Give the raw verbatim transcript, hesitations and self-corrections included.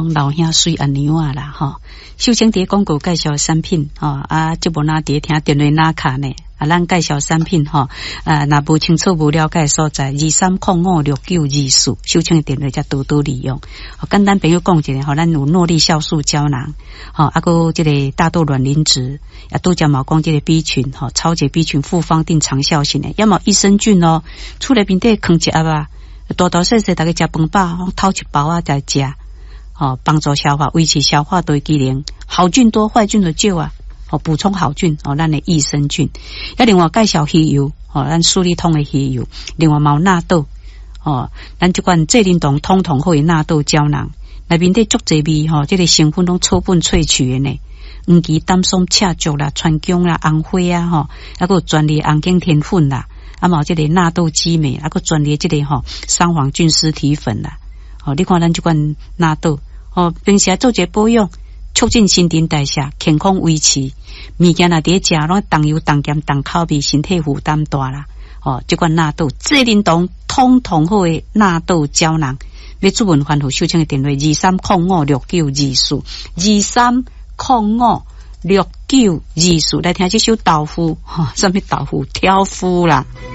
讲老兄水安牛啊啦吼。秀清伫广告介绍产品吼，啊，即无哪伫听电话哪卡呢？啊，咱介绍产品吼，啊，若无清楚无了解所在，二三零五六九二四，秀清的电话才多多利用。哦，简单朋友讲一下吼，咱有诺力酵素胶囊，吼，啊个即个大豆卵磷脂，啊拄则嘛讲即个 B 群，吼，超级 B 群复方定长效型的，要么益生菌哦，出来面底囥一盒啊，大大细细大家食饭饱，偷一包啊再食。哦，帮助消化，维持消化对机能，好菌多，坏菌就少啊。哦，补充好菌，哦，咱的益生菌。要另外介绍鱼油，哦，咱舒力通的鱼油。另外毛纳豆，哦，咱这款智灵动通通好的纳豆胶囊，内面的足侪味，吼、哦，这个成分拢草本萃取的呢。黄芪、丹松、赤竹啦、川芎啦、红花啊，吼、哦，还有专利红景天粉啦，啊嘛这个纳豆激酶，还有专利这个吼三黄菌丝体粉啦。哦，你看咱这款纳豆，哦，平时做一保养，促进新陈代谢，健康维持。物件若伫食，拢重油、重咸、重口味，身体负担大啦。哦，这款纳豆、智灵动通通好的纳豆胶囊，要主文番号秀清的电话二三零五六九二四，二三零五六九二四，来听这首豆腐，哈、哦，什么豆腐挑夫啦。